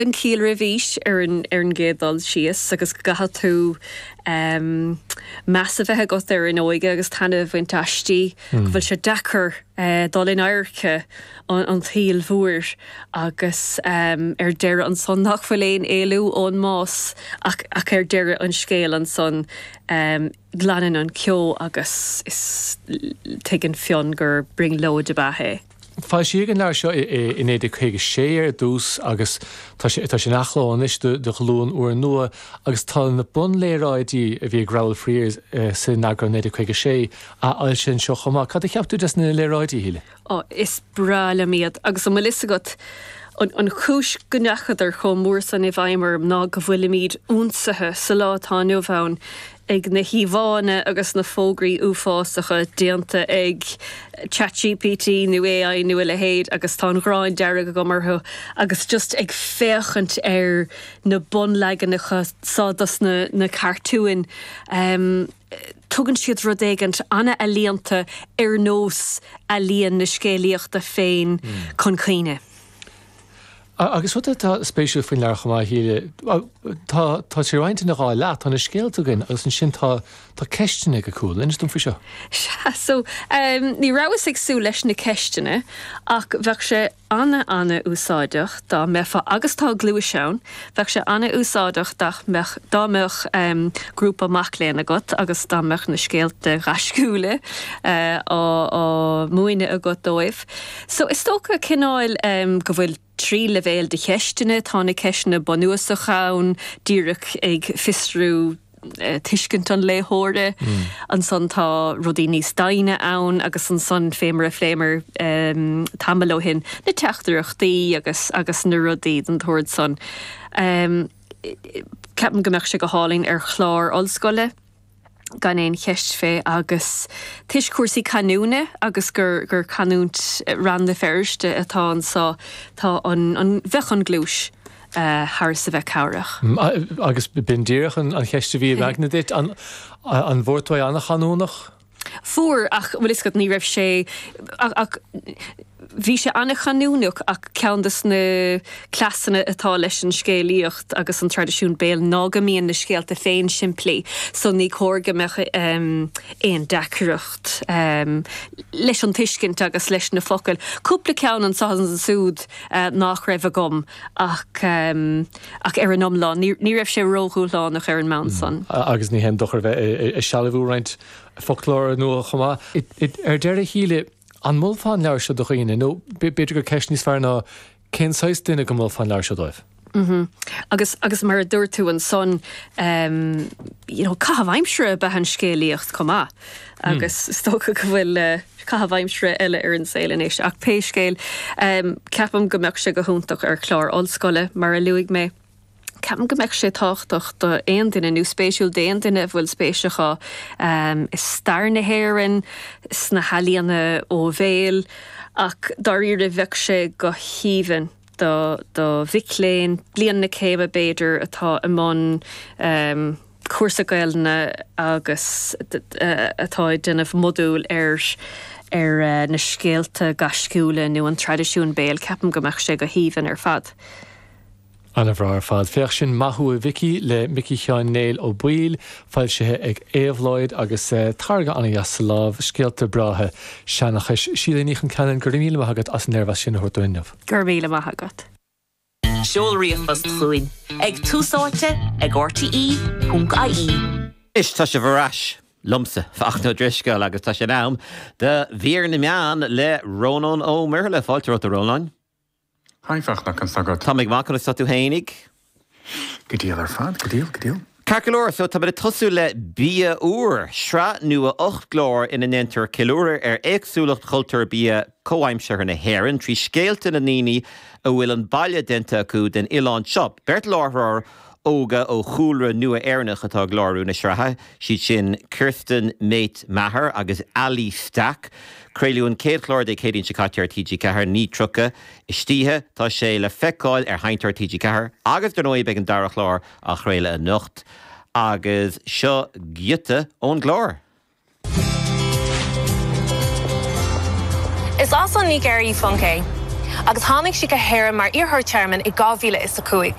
An cíl rivís ar an gédal síos agus gatha tú measa bheitthe go ar an óige agus tanna bhain taistí go bhfuil sé dechar dul in airce an cíl mhuair agus ar deire an son nach bhfuil éon éilú ón más ach ar deire an scéal an son glanann an cio agus is teagan fionn gur bring lóid a bathe. Fá sí an leir seo in éidir chuige séir dús agus tá sé nachláin is de chlún uair nua agus tá na bun léráidí a bhí grabhfuil fríos sin agur néidir chuige sé a ail sin seo chumá. Cad cheapú des na léráidí híle? Is brála míad agus am lisa got an chúis gonechadar chum mór san I bhaimar ná go bhfuil míad únsathe sa látá nuamháin ag na híháine agus na fógraí uafásacha déanta ag ChatGPT nu AI nu le héad agus tá gráin deire go martha agus just ag féchant ar na bonleiganacha sádas na cartúin tugann siad rudéigent anna a líonta ar nós a líon na scéalaíochta féin chun cíine. Agus wat tá spéisiú fin leir chumá híle tá sé roiinte na gá leat tána scéalta gin agus an sin tá ceistena go cool, inas dom fi seo? So, ní ráhas agsú leis na ceistena ach bheadh sé anna úsáideach dá mefa agus tá glua seán, bheadh sé anna úsáideach dá meach grúpa macléin agat agus dá meach na scéalta rascúla á muoine agat dóibh. So is tócha cinnáil go bhfuil trí levéil de cheistena tána ceistena bonúsa chaun díreach ag fistrú tuiscint an léthóra an son tá rudí níos daine ann agus an son fémar a flémar tamló hin na teachtarachtaí agus na rudí an thuird son. Ceapan gombeach sé go hálinn ar chlár ollscoile gan éon cheist fé agus tuis cuasaí canúna agus gur canúnt ran de ferste atá an sá tá an bheith an glúis thar sa bheith cabhrach. Agus bin díreach an cheiste bhí bheagna dit an bhórtóid anna chanúnach? Fuair ach bhfuil is go ní raibh sé ach bhí sé anna chanúnach ach ceantas na clasanna atá leis an scéalaíocht agus an tradiisiún béal nágamíon na scéalta féin siimplí so ní cóirgameach éon deacracht leis an tuiscint agus leis na focail. Cúpla ceann an sahan an súd nach raibh a gom ach ar an omlá ní raibh sé róthúlánach ar an mánsan. Agus ní hen dochar bheith i sealahú roint folklór nua chumá. Ar deire híle an múlfáin leir se do chuoine, nó beidir gur ceist níos fear ná cén 6 duine go múlfáin leir se dóibh. Agus mar a dúir tú an son cahabhaimsre be an scéalaíocht comá agus stocha go bhfuil cahabhaimsre eile ar an saoilean éis ach péiscéil ceapam gombeach sé go húntaach ar chlár ollscoile mar a luigh mé. Ceapan gombeach sé táchtach do aon duine nó spéisiúil d'aon duine bhfuil spéisiacha is stair na héireann, is na halíanna ó bhéal ach daríir a bheith sé go híomhann do bhicléin blian na céime béidir atá imón cuasa gailna agus atá duineh modúil ar na scéalta gascúla nó an tradiisiún béal ceapan gombeach sé go híomhann ar fad. Anna bhrar fad feach sin maithú a Vicky le Mickey Seán Néil ó Buil fáil sithe ag éabhlóid agus targa anna jasaláh scéalta brathe seanachais síle níchan ceann gur míle maithagad as an nervas sin thuirtuinmh. Gur míle maithagad. Seolraíochtas chuin ag túsáte ag RTE.ie. Is tá sé bhráis lumsa fachna driscail agus tá sé nám de bhíar na meán le Rónán ó Muir le fáilte a Rónán. Haifach na consagad. Tá ag machan sa tú hénig. Gidíal ar fad, gidíal. Carcalóir, so tá bud tosú le bia úr, sra nua 8 glór in an entar kilúir éagsúlacht chultúr bia cóhaimsear na héireann trí scéalta na níní a bhfuil an baile denta acu den Ilan Shop. Bert láthrar óga ó chúlra nua éarnach atá glárú na sratha, siad sin Kirsten Mate Maher agus Ali Stack. Creiliún céadlóir de céadín se caitear TG Cahar ní trucha, istíthe tá sé le feicáil ar haintear TG Cahar, agus don óid beag an darach lár a chréile a nocht, agus seo giute ón glór. Is also ní geirí funke. agus tháinig si go héir mar iarthar chairman i 2025.